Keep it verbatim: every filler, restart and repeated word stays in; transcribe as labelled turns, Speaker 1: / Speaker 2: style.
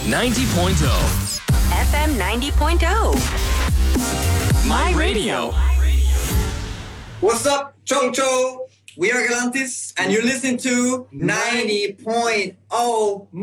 Speaker 1: ninety point oh.
Speaker 2: F M ninety point oh.
Speaker 1: My Radio.
Speaker 3: What's up, Chong Chong? We are Galantis, and you're listening to ninety point oh